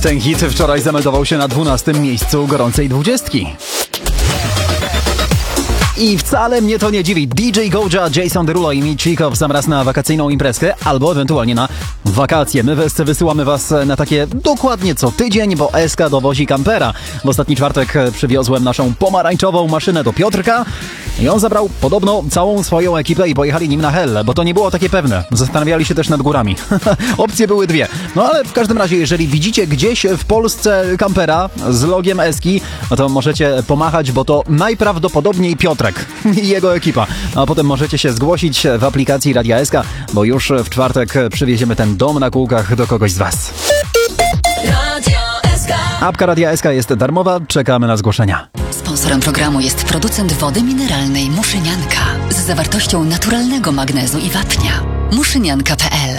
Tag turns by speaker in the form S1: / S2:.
S1: Ten hit wczoraj zameldował się na 12. miejscu gorącej 20. I wcale mnie to nie dziwi. DJ Goja, Jason Derulo i Michiko w sam raz na wakacyjną imprezkę albo ewentualnie na wakacje. My wysyłamy was na takie dokładnie co tydzień, bo SK dowozi kampera. W ostatni czwartek przywiozłem naszą pomarańczową maszynę do Piotrka i on zabrał podobno całą swoją ekipę i pojechali nim na Hellę, bo to nie było takie pewne. Zastanawiali się też nad górami. Opcje były dwie. No ale w każdym razie, jeżeli widzicie gdzieś w Polsce kampera z logiem Eski, no to możecie pomachać, bo to najprawdopodobniej Piotrek i jego ekipa. A potem możecie się zgłosić w aplikacji Radia SK, bo już w czwartek przywieziemy ten dom na kółkach do kogoś z was. Apka Radia SK jest darmowa, czekamy na zgłoszenia.
S2: Sponsorem programu jest producent wody mineralnej Muszynianka z zawartością naturalnego magnezu i wapnia. Muszynianka.pl